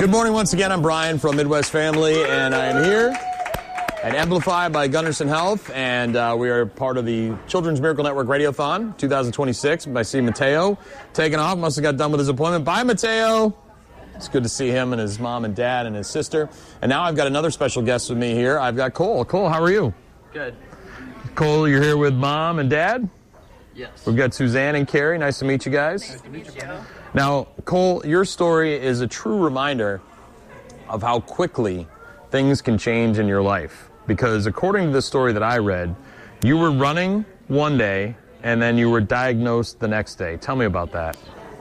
Good morning once again. I'm Brian from Midwest Family, and I am here at Amplify by Gunderson Health, and we are part of the Children's Miracle Network Radiothon 2026. I see Mateo taking off. Must have got done with his appointment. Bye, Mateo. It's good to see him and his mom and dad and his sister. And now I've got another special guest with me here. I've got Cole. Cole, how are you? Good. Cole, you're here with mom and dad? Yes. We've got Suzanne and Carrie. Nice to meet you guys. Nice to meet you. Now, Cole, your story is a true reminder of how quickly things can change in your life. Because according to the story that I read, you were running one day and then you were diagnosed the next day. Tell me about that.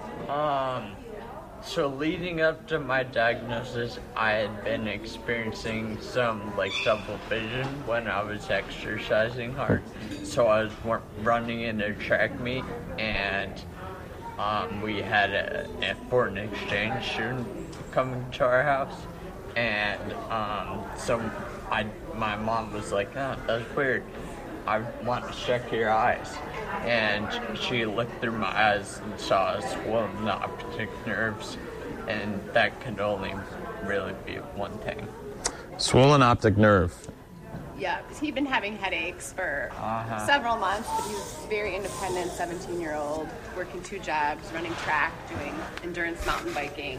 So leading up to my diagnosis, I had been experiencing some double vision when I was exercising hard. So I was running in a track meet, and we had a foreign exchange student coming to our house, and so my mom was like, "Oh, that's weird. I want to check your eyes." And she looked through my eyes and saw swollen optic nerves, and that could only really be one thing. Swollen optic nerve. Yeah, because he'd been having headaches for several months, but he was very independent, 17-year-old, working 2 jobs, running track, doing endurance mountain biking.